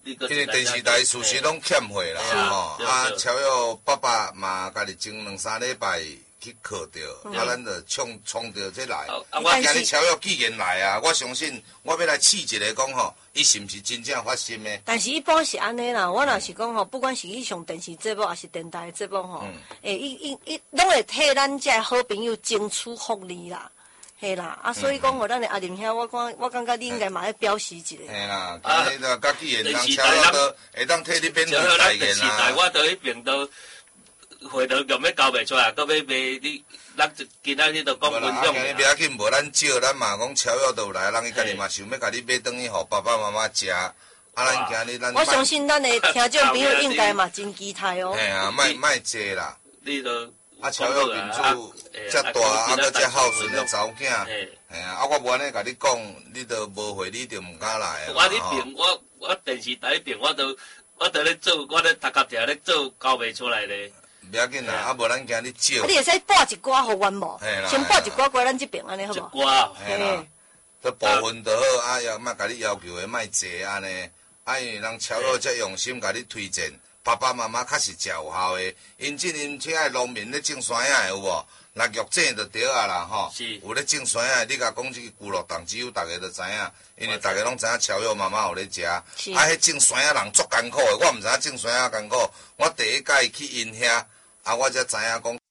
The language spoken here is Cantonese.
因为电视台事实拢欠货啦，吼，啊，超越爸爸嘛，家己前2-3礼拜去靠着，啊，咱就冲着这来。今日超越既然来啊，我相信我要来试一个讲吼，伊是毋是真正发生的？ 但是一般是安尼啦，我若是讲吼，不管是去上电视节目，还是电台节目吼，伊拢会替咱这好朋友争取福利啦。嘿啦，啊，所以讲，我咱的阿林兄，我感觉你应该嘛要表示一下。 嘿啦，今日甲既然人超越都会当替你免费代言啦。 电视台我到迄边都回头根要交袂出来，搁要卖你，咱今仔日都讲分享。 今日不要紧，无咱少，咱嘛讲超越都有来，人伊家己嘛想要甲你买转去，互爸爸妈妈食。啊，咱今日咱。 我相信咱的听众朋友应该嘛真期待哦。 嘿啊，莫坐啦。 你都。 啊，超越民主遮大，啊，搁遮孝顺的查某囝，嘿啊，我无安尼甲你讲，你都无会，你就毋敢来。 我迄边，我电视台迄边，我都咧做，我咧逐家咧做，交袂出来咧。 不要紧啦，啊，无咱今日少。 你会使拨一寡互阮无？先拨一寡过咱这边安尼好无？ 一寡， 嘿啦，这部分就好，啊，也莫甲你要求的莫坐安尼，啊，因为人超越遮用心甲你推荐。爸爸妈妈确实真有效的，因请爱农民咧种山野有无？那玉井就对啊啦吼，有咧种山野，你甲讲这个咕噜糖，只有大家都知影，因为大家拢知影超越妈妈有咧食，啊，迄种山野人足艰苦的，我毋知影种山野艰苦，我第一届去因遐，啊，我才知影讲。